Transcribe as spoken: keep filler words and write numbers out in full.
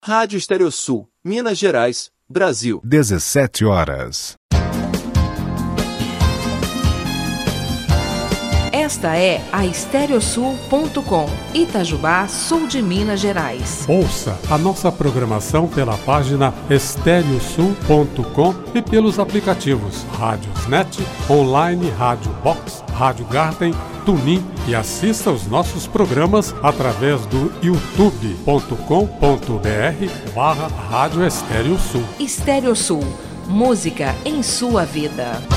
Rádio Estereosul, Minas Gerais, Brasil. dezessete horas. Esta é a Estereosul ponto com, Itajubá, sul de Minas Gerais. Ouça a nossa programação pela página estereosul ponto com e pelos aplicativos Rádiosnet, Online Rádio Box, Rádio Garden, TuneIn e assista os nossos programas através do youtube ponto com ponto br barra Rádio Estereosul. Estereosul, música em sua vida.